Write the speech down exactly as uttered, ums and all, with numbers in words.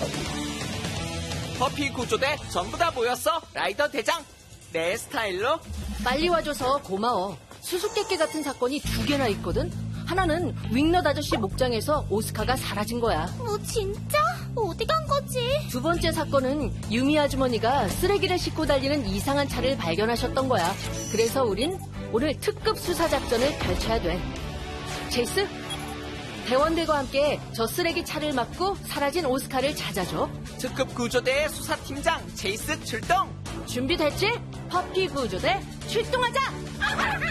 퍼피 구조대 전부 다 모였어. 라이더 대장. 내 스타일로. 빨리 와줘서 고마워. 수수께끼 같은 사건이 두 개나 있거든. 하나는 윙넛 아저씨 목장에서 오스카가 사라진 거야. 뭐 진짜? 어디 간 거지? 두 번째 사건은 유미 아주머니가 쓰레기를 싣고 달리는 이상한 차를 발견하셨던 거야. 그래서 우린 오늘 특급 수사 작전을 펼쳐야 돼. 제이스, 대원들과 함께 저 쓰레기 차를 막고 사라진 오스카를 찾아줘. 특급 구조대의 수사팀장 제이스 출동. 준비됐지? 퍼피 구조대 출동하자!